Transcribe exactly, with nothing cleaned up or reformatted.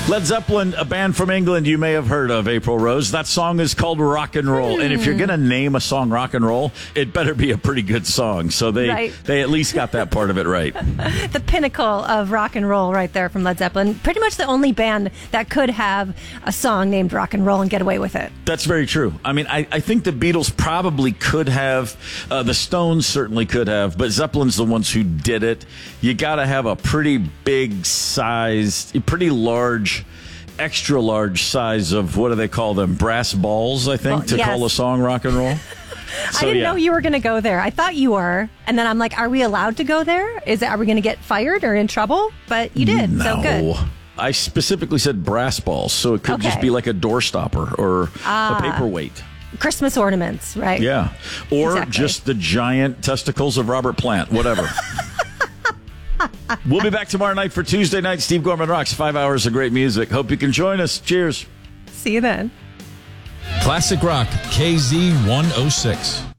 Led Zeppelin, a band from England you may have heard of, April Rose. That song is called Rock and Roll. Hmm. And if you're going to name a song Rock and Roll, it better be a pretty good song. So they, right. they at least got that part of it right. The pinnacle of rock and roll right there from Led Zeppelin. Pretty much the only band that could have a song named Rock and Roll and get away with it. That's very true. I mean, I, I think the Beatles probably could have. Uh, the Stones certainly could have. But Zeppelin's the ones who did it. You got to have a pretty big size, pretty large, extra large size of, what do they call them? Brass balls, I think, well, to yes. call a song rock and roll. So, I didn't yeah. know you were going to go there. I thought you were. And then I'm like, are we allowed to go there? Is it, are we going to get fired or in trouble? But you did. No. So good. I specifically said brass balls, so it could okay. just be like a door stopper or ah. a paperweight. Christmas ornaments, right? Yeah. Or exactly. just the giant testicles of Robert Plant, whatever. We'll be back tomorrow night for Tuesday night. Steve Gorman Rocks, five hours of great music. Hope you can join us. Cheers. See you then. Classic Rock, K Z one oh six.